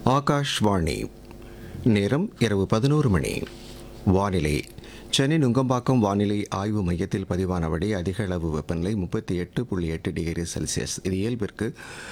ஆகாஷ்வாணி. நேரம் இரவு 11 மணி. வானிலை. சென்னை நுங்கம்பாக்கம் வானிலை ஆய்வு மையத்தில் பதிவானபடி அதிக அளவு வெப்பநிலை 38.8 டிகிரி செல்சியஸ். இது இயல்பிற்கு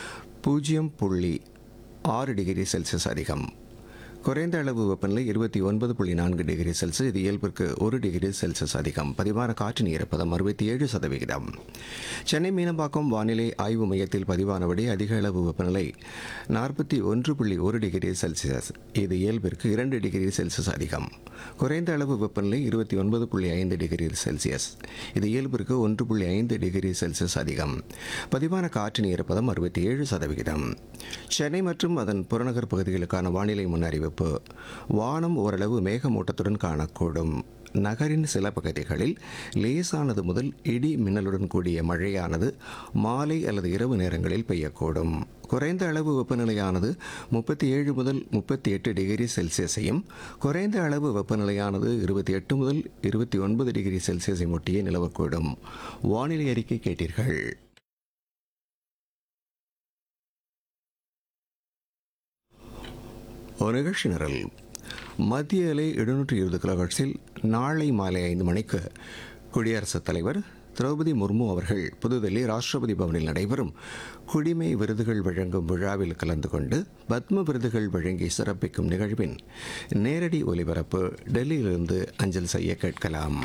0.6 டிகிரி செல்சியஸ் அதிகம். குறைந்த அளவு வெப்பநிலை 29.4 டிகிரி செல்சியஸ். இது இயல்பிற்கு 1 டிகிரி செல்சியஸ் அதிகம். பதிவான காற்றின் ஈரப்பதம் 67%. சென்னை மீனம்பாக்கம் வானிலை ஆய்வு மையத்தில் பதிவானபடி அதிக அளவு வெப்பநிலை 41.1 டிகிரி செல்சியஸ். இது இயல்பிற்கு 2 டிகிரி செல்சியஸ் அதிகம். குறைந்த அளவு வெப்பநிலை 29.5 டிகிரி செல்சியஸ். இது இயல்பிற்கு 1.5 டிகிரி செல்சியஸ் அதிகம். பதிவான காற்றின் ஈரப்பதம் 67%. சென்னை மற்றும் அதன் புறநகர் பகுதிகளுக்கான வானிலை முன்னறிவிப்பு. வானம் ஓரளவு மேகமூட்டத்துடன் காணக்கூடும். நகரின் சில பகுதிகளில் லேசானது முதல் இடி மின்னலுடன் கூடிய மழையானது மாலை அல்லது இரவு நேரங்களில் பெய்யக்கூடும். குறைந்த அளவு வெப்பநிலையானது 37 முதல் 38 டிகிரி செல்சியஸையும், குறைந்த அளவு வெப்பநிலையானது 28 முதல் 29 டிகிரி செல்சியஸை ஒட்டியே நிலவக்கூடும். வானிலை அறிக்கை கேட்டீர்கள். ஒரு நிகழ்ச்சி நிரல். மத்திய அலை 720 கிலோஹெர்ட்ஸில் நாளை மாலை 5 மணிக்கு குடியரசுத் தலைவர் திரௌபதி முர்மு அவர்கள் புதுதில்லி ராஷ்டிரபதி பவனில் நடைபெறும் குடிமை விருதுகள் வழங்கும் விழாவில் கலந்து கொண்டு பத்ம விருதுகள் வழங்கி சிறப்பிக்கும் நிகழ்வின் நேரடி ஒலிபரப்பு டெல்லியிலிருந்து அஞ்சல் செய்ய கேட்கலாம்.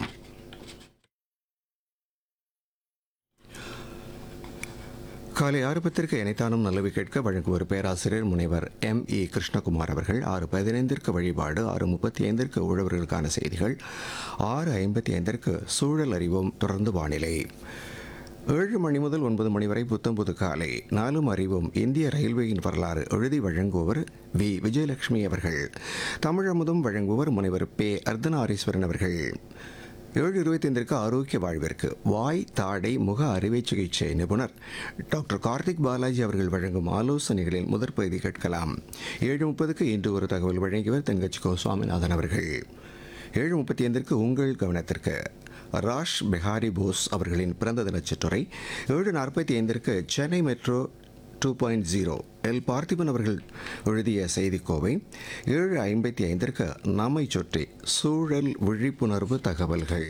காலை 6:10 இணைத்தானும் நல்லவி கேட்க வழங்குவோர் பேராசிரியர் முனைவர் M.E. கிருஷ்ணகுமார் அவர்கள். 6:15 வழிபாடு, 6:35 உழவர்களுக்கான செய்திகள், 6:55 சூழல் அறிவோம். தொடர்ந்து வானிலை. 7 மணி முதல் 9 மணி வரை புத்தம்புது காலை நாலும் அறிவோம். இந்திய ரயில்வேயின் வரலாறு எழுதி வழங்குபவர் வி. விஜயலட்சுமி அவர்கள். தமிழமுதும் வழங்குபவர் முனைவர் பே. அர்த்தநாரீஸ்வரன் அவர்கள். 7:25 ஆரோக்கிய வாழ்விற்கு வாய் தாடை முக அறுவை சிகிச்சை நிபுணர் டாக்டர் கார்த்திக் பாலாஜி அவர்கள் வழங்கும் ஆலோசனைகளில் முதற் பகுதி கேட்கலாம். 7:30 இன்று ஒரு தகவல் வழங்கியவர் தென்கட்சி கோ. சுவாமிநாதன் அவர்கள். 7:35 உங்கள் கவனத்திற்கு ராஷ் பெஹாரி போஸ் அவர்களின் பிறந்த தின சிற்றுரை. 7:45 சென்னை மெட்ரோ 2.0 எல். பார்த்திபன் அவர்கள் எழுதிய செய்திக்கோவை. 7:55 நம்மை சுற்றி சூழல் விழிப்புணர்வு தகவல்கள்.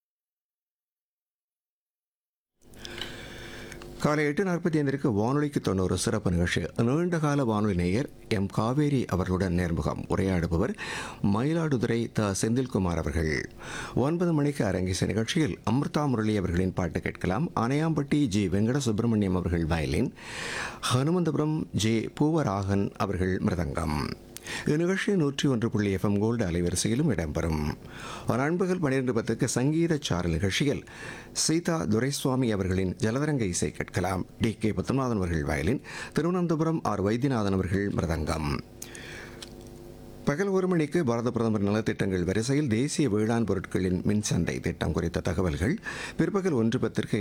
காலை 8:45 வானொலிக்கு 90 சிறப்பு நிகழ்ச்சி. நீண்டகால வானொலி நேயர் எம். காவேரி அவர்களுடன் நேர்முகம். உரையாடுபவர் மயிலாடுதுறை த. செந்தில்குமார் அவர்கள். 9 மணிக்கு அரங்கேச நிகழ்ச்சியில் அமிர்தா முரளி அவர்களின் பாட்டு கேட்கலாம். அணையாம்பட்டி ஜி. வெங்கட சுப்பிரமணியம் அவர்கள் வயலின், ஹனுமந்தபுரம் ஜே. பூவராகன் அவர்கள் மிருதங்கம். இந்நிகழ்ச்சி 101 FM கோல்டு அலைவரிசையிலும் இடம்பெறும். நண்பகல் 12:10 சங்கீத சாரல் நிகழ்ச்சியில் சீதா துரைசுவாமி அவர்களின் ஜலதரங்க இசை கேட்கலாம். டி.கே. பத்மநாதன் அவர்கள் வயலின், திருவனந்தபுரம் ஆர். வைத்தியநாதன் அவர்கள் மிருதங்கம். பகல் 1 மணிக்கு பாரத பிரதமர் நலத்திட்டங்கள் வரிசையில் தேசிய வேளாண் பொருட்களின் மின்சந்தை திட்டம் குறித்த தகவல்கள். பிற்பகல் 1:10